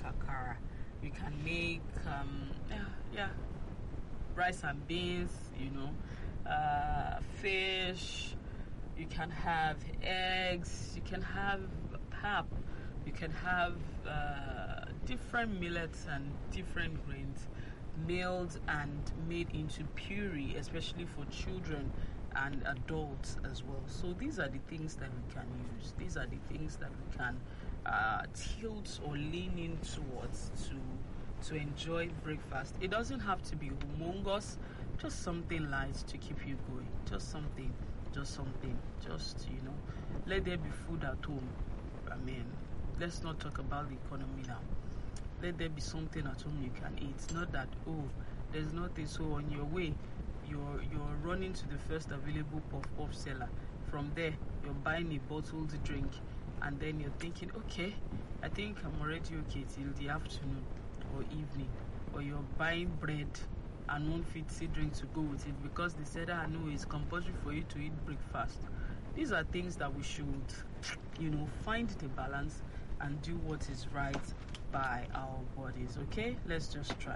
akara. You can make rice and beans, fish. You can have eggs. You can have pap. You can have different millets and different grains milled and made into puree, especially for children and adults as well. So these are the things that we can use. These are the things that we can tilt or lean in towards to enjoy breakfast. It doesn't have to be humongous, just something light to keep you going. Just something. Let there be food at home. I mean, let's not talk about the economy now. Let there be something at home you can eat. Not that, there's nothing. So on your way, you're running to the first available puff seller. From there, you're buying a bottled drink, and then you're thinking, okay, I think I'm already okay till the afternoon or evening. Or you're buying bread and one fitzy drink to go with it because they said, no, it's compulsory for you to eat breakfast. These are things that we should, find the balance and do what is right by our bodies. Okay, let's just try.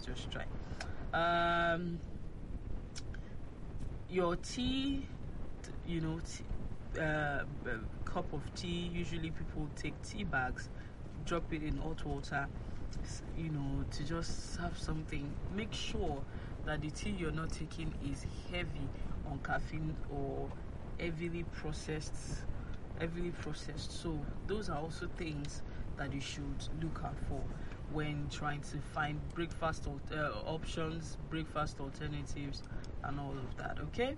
Your tea, cup of tea. Usually people take tea bags, drop it in hot water, to just have something. Make sure that the tea you're not taking is heavy on caffeine or heavily processed. So those are also things that you should look out for when trying to find breakfast options, breakfast alternatives, and all of that. Okay.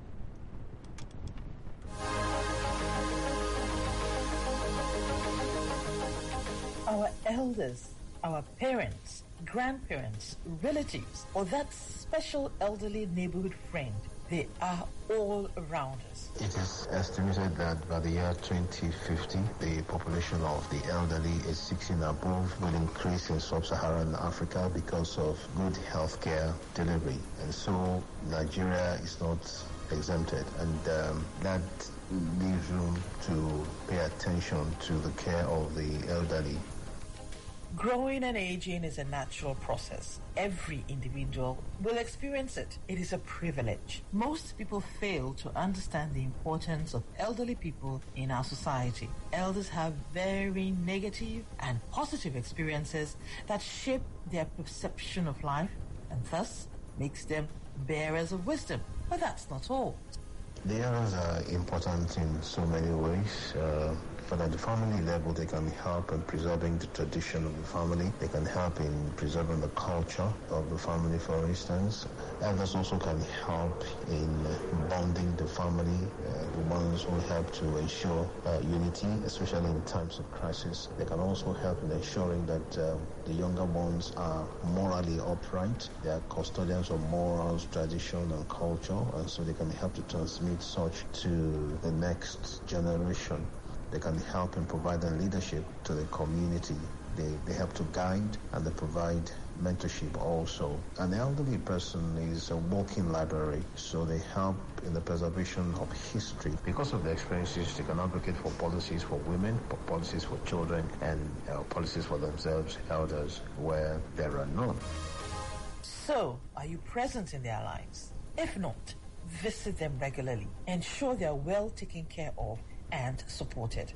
Our elders, our parents, grandparents, relatives, or that special elderly neighborhood friend, they are all around us. It is estimated that by the year 2050, the population of the elderly is 60 and above will increase in sub-Saharan Africa because of good healthcare delivery. And so Nigeria is not exempted. And that leaves room to pay attention to the care of the elderly. Growing and aging is a natural process. Every individual will experience it. It is a privilege. Most people fail to understand the importance of elderly people in our society. Elders have very negative and positive experiences that shape their perception of life and thus makes them bearers of wisdom. But that's not all. The elders are important in so many ways. But at the family level, they can help in preserving the tradition of the family. They can help in preserving the culture of the family, for instance. Elders also can help in bonding the family. The ones who help to ensure unity, especially in times of crisis. They can also help in ensuring that the younger ones are morally upright. They are custodians of morals, tradition, and culture, and so they can help to transmit such to the next generation. They can help in providing leadership to the community. They help to guide and they provide mentorship also. An elderly person is a walking library, so they help in the preservation of history. Because of their experiences, they can advocate for policies for women, for policies for children, and policies for themselves, elders, where there are none. So, are you present in their lives? If not, visit them regularly. Ensure they are well taken care of and supported.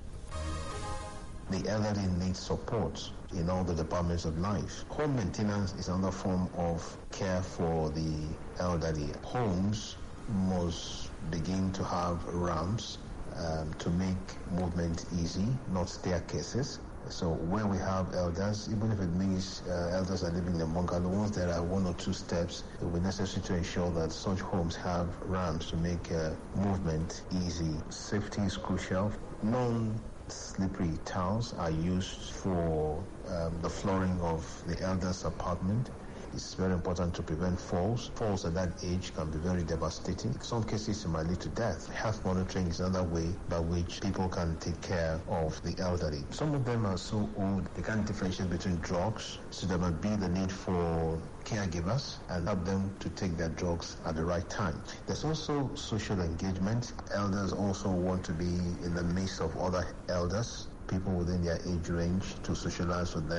The elderly need support in all the departments of life. Home maintenance is another form of care for the elderly. Homes must begin to have ramps to make movement easy, not staircases. So where we have elders, even if it means elders are living in bungalow, once there are one or two steps, it will be necessary to ensure that such homes have ramps to make movement easy. Safety is crucial. Non-slippery tiles are used for the flooring of the elders' apartment. It's very important to prevent falls. Falls at that age can be very devastating. In some cases, it might lead to death. Health monitoring is another way by which people can take care of the elderly. Some of them are so old, they can't differentiate between drugs, so there might be the need for caregivers and help them to take their drugs at the right time. There's also social engagement. Elders also want to be in the midst of other elders, people within their age range, to socialize with them.